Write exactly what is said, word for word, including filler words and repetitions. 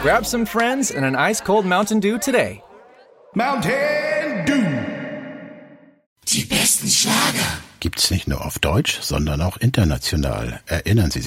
Grab some friends and an ice-cold Mountain Dew today. Mountain Dew. Die besten Schlager Gibt's nicht nur auf Deutsch, sondern auch international. Erinnern Sie sich